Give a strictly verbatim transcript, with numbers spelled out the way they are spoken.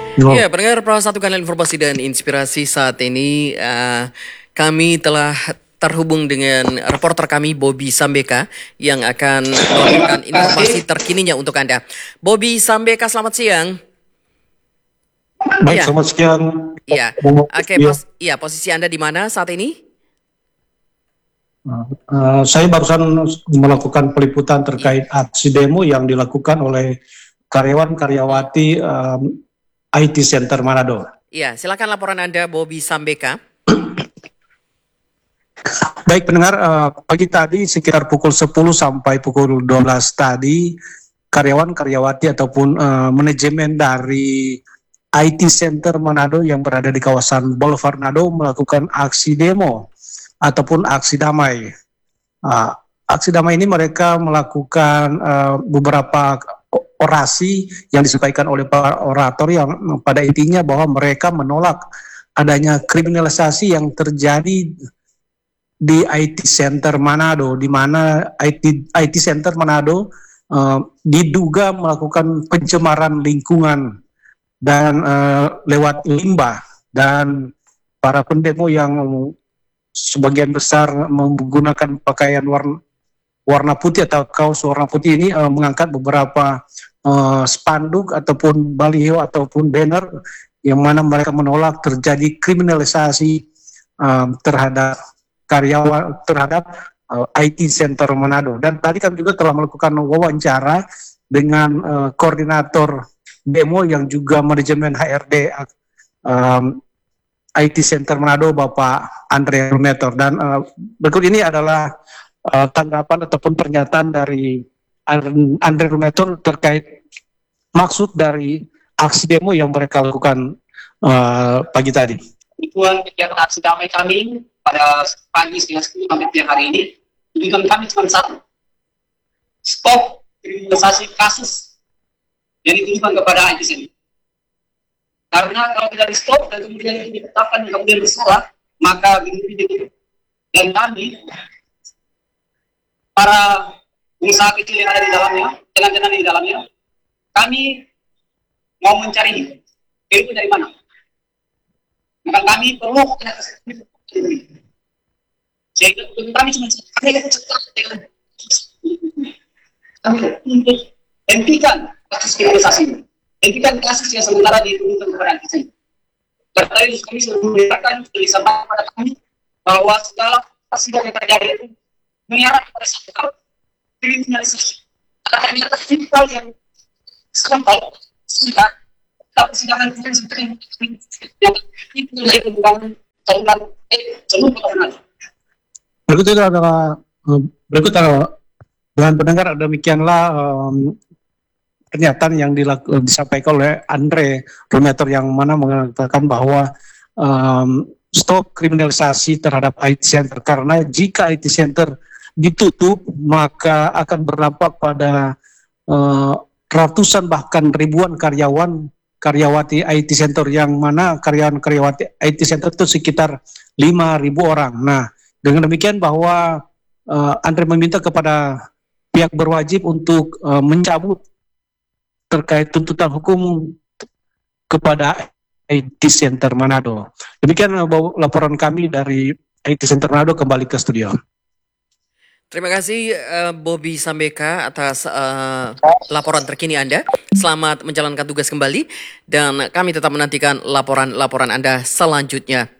Yo, Ya, pendengar Perahu Satu Kanal Informasi dan Inspirasi saat ini eh, kami telah terhubung dengan reporter kami Bobby Sambeka yang akan melaporkan informasi terkininya untuk Anda. Bobby Sambeka, selamat siang. baik, Iya, selamat siang. iya. Oke, Ya, pos iya, posisi Anda di mana saat ini? eh, saya barusan melakukan peliputan Iya. terkait aksi demo yang dilakukan oleh Hmm. karyawan-karyawati em, I T Center Manado. Iya, silakan laporan Anda Bobby Sambeka. Baik pendengar, eh, pagi tadi sekitar pukul sepuluh sampai pukul dua belas tadi, karyawan-karyawati ataupun eh, manajemen dari I T Center Manado yang berada di kawasan Boulevard Manado melakukan aksi demo ataupun aksi damai. Uh, aksi damai ini mereka melakukan uh, beberapa orasi yang disampaikan oleh para orator yang pada intinya bahwa mereka menolak adanya kriminalisasi yang terjadi di I T Center Manado, di mana I T I T Center Manado uh, diduga melakukan pencemaran lingkungan dan uh, lewat limbah, dan para pendemo yang sebagian besar menggunakan pakaian warna warna putih atau kaos warna putih ini uh, mengangkat beberapa uh, spanduk ataupun baliho ataupun banner yang mana mereka menolak terjadi kriminalisasi um, terhadap karyawan terhadap uh, I T Center Manado. Dan tadi kami juga telah melakukan wawancara dengan uh, koordinator demo yang juga manajemen H R D um, I T Center Manado, Bapak Andre Rumetor. Dan uh, berikut ini adalah uh, tanggapan ataupun pernyataan dari Andre Rumetor terkait maksud dari aksi demo yang mereka lakukan uh, pagi tadi. Tujuan kegiatan aksi damai kami pada pagi sekitar sepuluh sampai siang hari ini, tujuan kami cuma satu: stop kriminalisasi kasus yang ditujukan kepada I T Center. Karena kalau tidak di stop dan kemudian itu ditetapkan dan kemudian bersalah, maka begini ditutup. Dan kami, para pengusaha kecil yang ada di dalamnya, tenan-tenan di dalamnya, kami mau mencari ilmu dari mana. Maka kami perlu sehingga kami cuma kami untuk hentikan kasus kriminalisasi ini. Hentikan kasus yang sementara dituntut kepada kita. Karena itu kami sudah memberikan disampaikan kepada kami bahwa segala kasus yang terjadi itu mengarah pada satu kriminalisasi. Karena ternyata simpel yang sampai sudah persidangan kita seperti yang itu dari pembangunan jalan eh jalur pembangunan. Berikut itu adalah berikut adalah dengan pendengar demikianlah um, pernyataan yang dilaku, disampaikan oleh Andre Rumetor yang mana mengatakan bahwa um, stop kriminalisasi terhadap I T Center, karena jika I T Center ditutup maka akan berdampak pada uh, ratusan bahkan ribuan karyawan karyawati I T Center, yang mana karyawan karyawati I T Center itu sekitar lima ribu orang. Nah, dengan demikian bahwa uh, Andre meminta kepada pihak berwajib untuk uh, mencabut terkait tuntutan hukum kepada I T Center Manado. Demikian laporan kami dari I T Center Manado, kembali ke studio. Terima kasih uh, Bobby Sambeka atas uh, laporan terkini Anda. Selamat menjalankan tugas kembali dan kami tetap menantikan laporan-laporan Anda selanjutnya.